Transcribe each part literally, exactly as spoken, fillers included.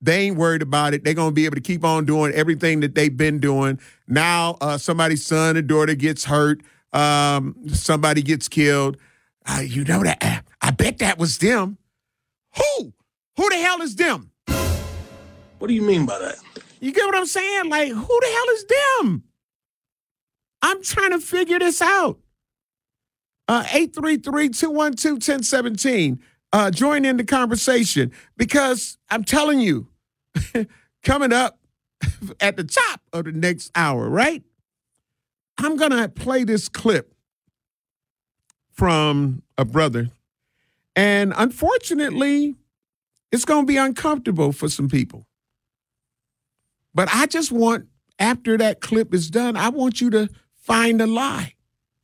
They ain't worried about it. They're going to be able to keep on doing everything that they've been doing. Now uh, somebody's son or daughter gets hurt. Um, somebody gets killed. Uh, you know that? Uh, I bet that was them. Who? Who the hell is them? What do you mean by that? You get what I'm saying? Like, who the hell is them? I'm trying to figure this out. Uh, eight three three, two one two, one zero one seven. Uh, join in the conversation because I'm telling you, coming up at the top of the next hour, right? I'm going to play this clip from a brother. And unfortunately, it's going to be uncomfortable for some people. But I just want, after that clip is done, I want you to find a lie.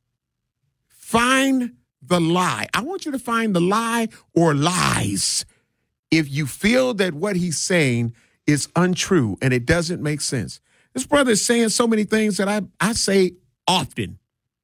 Find the lie. I want you to find the lie or lies if you feel that what he's saying is untrue and it doesn't make sense. This brother is saying so many things that I, I say often.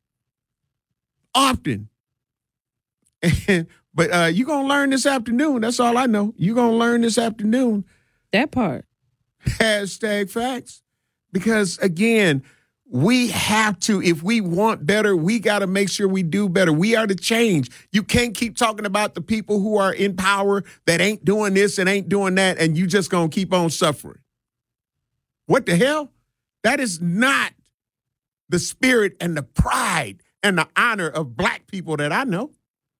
Often. And, but uh, you're going to learn this afternoon. That's all I know. You're going to learn this afternoon. That part. Hashtag facts. Because, again, we have to, if we want better, we got to make sure we do better. We are the change. You can't keep talking about the people who are in power that ain't doing this and ain't doing that, and you just going to keep on suffering. What the hell? That is not the spirit and the pride and the honor of black people that I know.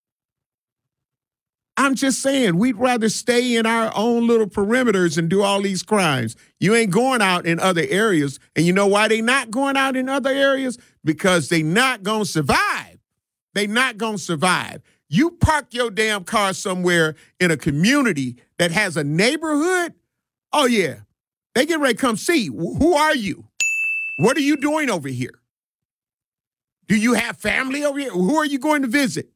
I'm just saying, we'd rather stay in our own little perimeters and do all these crimes. You ain't going out in other areas. And you know why they not going out in other areas? Because they not going to survive. They not going to survive. You park your damn car somewhere in a community that has a neighborhood. Oh, yeah. They get ready to come see. Who are you? What are you doing over here? Do you have family over here? Who are you going to visit?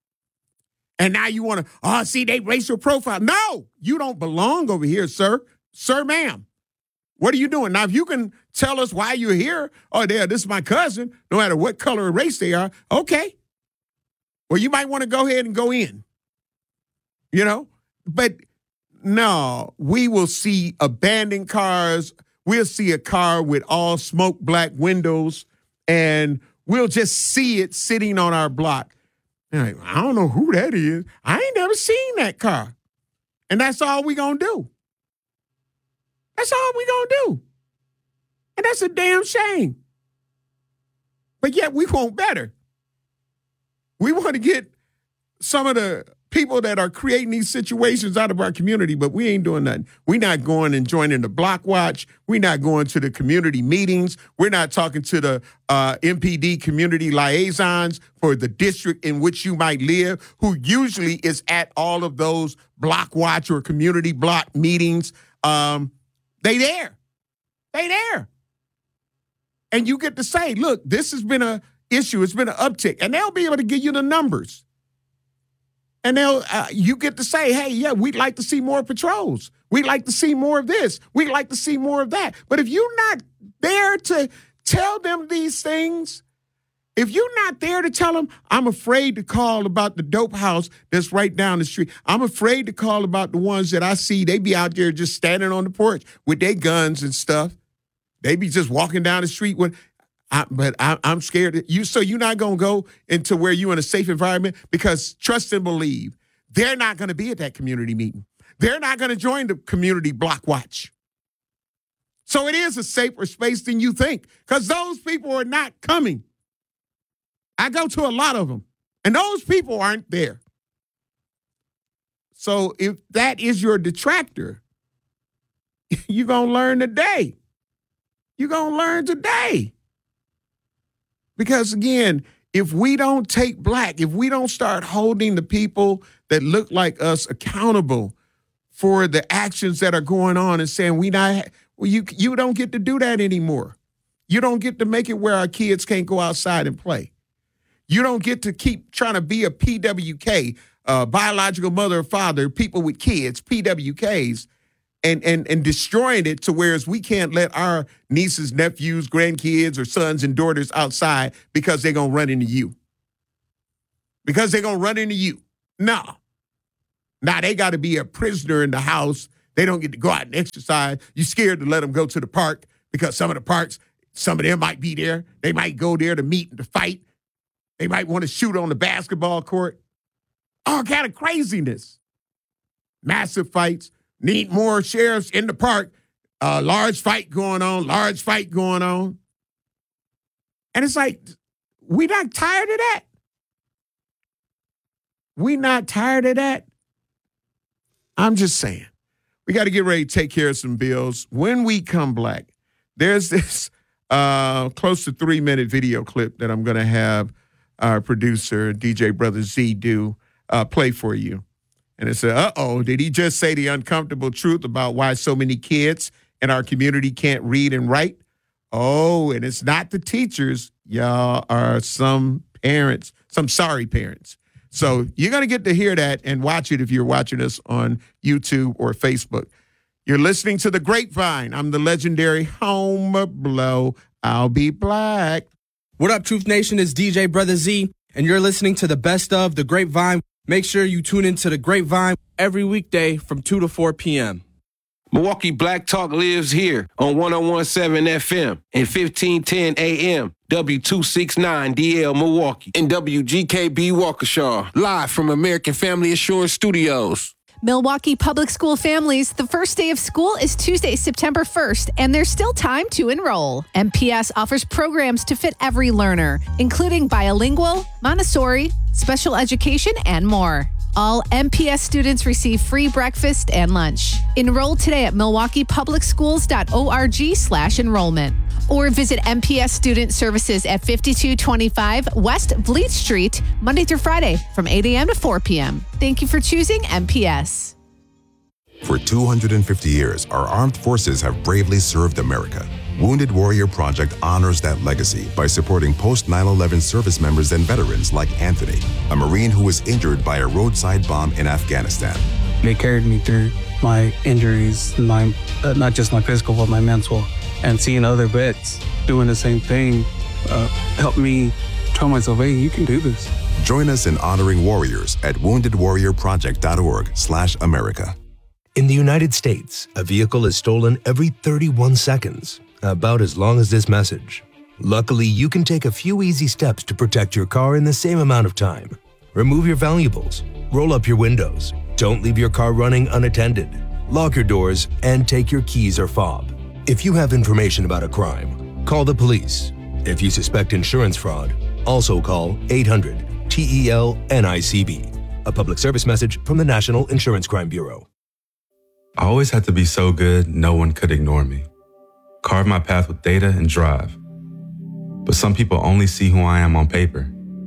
And now you want to, oh, see, they racial profile. No, you don't belong over here, sir. Sir, ma'am. What are you doing? Now, if you can tell us why you're here, oh, there, this is my cousin, no matter what color or race they are, okay. Well, you might want to go ahead and go in, you know? But no, we will see abandoned cars. We'll see a car with all smoke black windows, and we'll just see it sitting on our block. Like, I don't know who that is. I ain't never seen that car. And that's all we gonna do. That's all we gonna do. And that's a damn shame. But yet we want better. We want to get some of the people that are creating these situations out of our community, but we ain't doing nothing. We're not going and joining the block watch. We're not going to the community meetings. We're not talking to the uh, M P D community liaisons for the district in which you might live, who usually is at all of those block watch or community block meetings. Um, they there. They there. And you get to say, look, this has been an issue. It's been an uptick. And they'll be able to give you the numbers. And they'll, uh, you get to say, hey, yeah, we'd like to see more patrols. We'd like to see more of this. We'd like to see more of that. But if you're not there to tell them these things, if you're not there to tell them, I'm afraid to call about the dope house that's right down the street. I'm afraid to call about the ones that I see. They be out there just standing on the porch with their guns and stuff. They be just walking down the street with, I, but I, I'm scared. That you, so you're not going to go into where you're in a safe environment because trust and believe, they're not going to be at that community meeting. They're not going to join the community block watch. So it is a safer space than you think because those people are not coming. I go to a lot of them, and those people aren't there. So if that is your detractor, you're going to learn today. You're going to learn today. Because, again, if we don't take black, if we don't start holding the people that look like us accountable for the actions that are going on and saying we not, well, you you don't get to do that anymore. You don't get to make it where our kids can't go outside and play. You don't get to keep trying to be a P W K, uh, biological mother or father, people with kids, P W Ks, and, and, and destroying it to whereas we can't let our nieces, nephews, grandkids, or sons and daughters outside because they're going to run into you. Because they're going to run into you. No. Now, they got to be a prisoner in the house They don't get to go out and exercise. You're scared to let them go to the park because some of the parks, some of them might be there. They might go there to meet and to fight. They might want to shoot on the basketball court. All kind of craziness. Massive fights. Need more sheriffs in the park. Uh, large fight going on, large fight going on. And it's like, we not tired of that? We not tired of that? I'm just saying. We got to get ready to take care of some bills. When we come back, there's this uh, close to three-minute video clip that I'm going to have our producer, D J Brother Z, do uh, play for you. And it's a, uh-oh, did he just say the uncomfortable truth about why so many kids in our community can't read and write? Oh, and it's not the teachers. Y'all are some parents, some sorry parents. So you're going to get to hear that and watch it if you're watching us on YouTube or Facebook. You're listening to The Grapevine. I'm the legendary Homer Blow. I'll be black. What up, Truth Nation? It's D J Brother Z, and you're listening to the best of The Grapevine. Make sure you tune into The Grapevine every weekday from two to four p.m. Milwaukee Black Talk lives here on one oh one point seven F M and fifteen ten A M, W two sixty-nine D L Milwaukee, and W G K B Waukesha, live from American Family Assurance Studios. Milwaukee Public School families, the first day of school is Tuesday, September first, and there's still time to enroll. M P S offers programs to fit every learner, including bilingual, Montessori, special education, and more. All M P S students receive free breakfast and lunch. Enroll today at milwaukee public schools dot org slash enrollment or visit M P S Student Services at fifty-two twenty-five West Vliet Street, Monday through Friday from eight a.m. to four p.m. Thank you for choosing M P S. For two hundred fifty years, our armed forces have bravely served America. Wounded Warrior Project honors that legacy by supporting post nine eleven service members and veterans like Anthony, a Marine who was injured by a roadside bomb in Afghanistan. They carried me through my injuries, my uh, not just my physical, but my mental. And seeing other vets doing the same thing uh, helped me tell myself, hey, you can do this. Join us in honoring warriors at wounded warrior project dot org slash America. In the United States, a vehicle is stolen every thirty-one seconds, about as long as this message. Luckily, you can take a few easy steps to protect your car in the same amount of time. Remove your valuables, roll up your windows, don't leave your car running unattended, lock your doors, and take your keys or fob. If you have information about a crime, call the police. If you suspect insurance fraud, also call eight hundred T E L N I C B. A public service message from the National Insurance Crime Bureau. I always had to be so good, no one could ignore me. Carve my path with data and drive. But some people only see who I am on paper.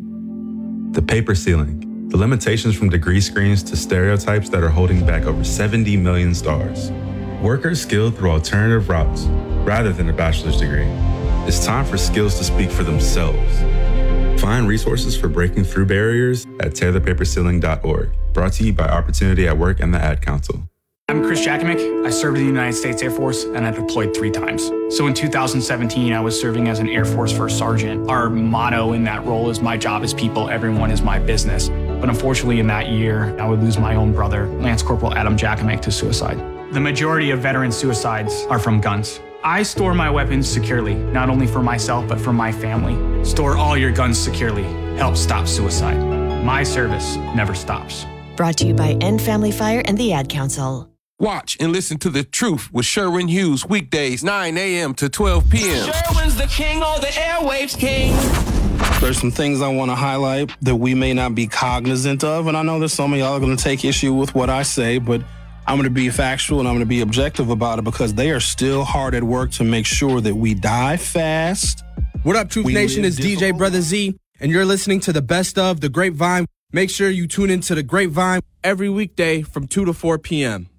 The paper ceiling, the limitations from degree screens to stereotypes that are holding back over seventy million stars. Workers skilled through alternative routes rather than a bachelor's degree. It's time for skills to speak for themselves. Find resources for breaking through barriers at tear the paper ceiling dot org. Brought to you by Opportunity at Work and the Ad Council. I'm Chris Jakomick. I served in the United States Air Force and I deployed three times. So in two thousand seventeen, I was serving as an Air Force First Sergeant. Our motto in that role is my job is people, everyone is my business. But unfortunately in that year, I would lose my own brother, Lance Corporal Adam Jakomick, to suicide. The majority of veteran suicides are from guns. I store my weapons securely, not only for myself, but for my family. Store all your guns securely. Help stop suicide. My service never stops. Brought to you by End Family Fire and the Ad Council. Watch and listen to The Truth with Sherwin Hughes weekdays nine a.m. to twelve p.m. Sherwin's the king, all the airwaves king. There's some things I want to highlight that we may not be cognizant of, and I know that some of y'all are going to take issue with what I say, but I'm going to be factual and I'm going to be objective about it because they are still hard at work to make sure that we die fast. What up, Truth Nation? It's D J Brother Z, and you're listening to the best of The Grapevine. Make sure you tune into The Grapevine every weekday from two to four p.m.